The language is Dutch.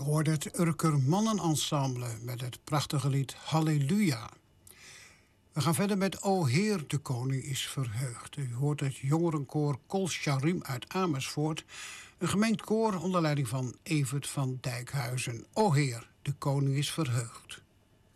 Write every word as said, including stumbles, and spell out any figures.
hoorde het Urker Mannenensemble met het prachtige lied Halleluja. We gaan verder met O Heer, de koning is verheugd. U hoort het jongerenkoor Kol Sharim uit Amersfoort. Een gemengd koor onder leiding van Evert van Dijkhuizen. O Heer, de koning is verheugd.